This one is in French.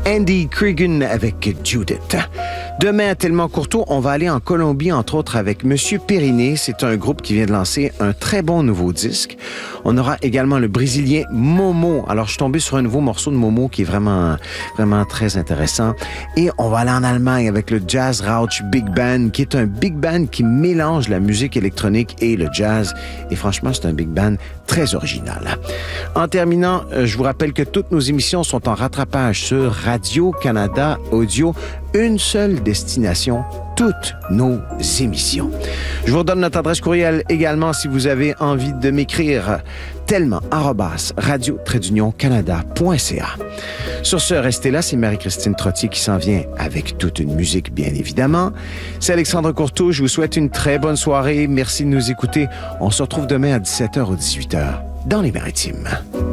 Andy Cregan avec Judith. Demain, à Tellement Courteau, on va aller en Colombie, entre autres, avec Monsieur Périnée. C'est un groupe qui vient de lancer un très bon nouveau disque. On aura également le Brésilien Momo. Alors, je suis tombé sur un nouveau morceau de Momo qui est vraiment très intéressant. Et on va aller en Allemagne avec le Jazz Rauch Big Band, qui est un big band qui mélange la musique électronique et le jazz. Et franchement, c'est un big band très original. En terminant, je vous rappelle que toutes nos émissions sont en rattrapage sur Radio-Canada Audio. Une seule destination, toutes nos émissions. Je vous redonne notre adresse courriel également si vous avez envie de m'écrire tellement@radio-canada.ca. Sur ce, restez là, c'est Marie-Christine Trottier qui s'en vient avec toute une musique, bien évidemment. C'est Alexandre Courteau, je vous souhaite une très bonne soirée. Merci de nous écouter. On se retrouve demain à 17h ou 18h dans les Maritimes.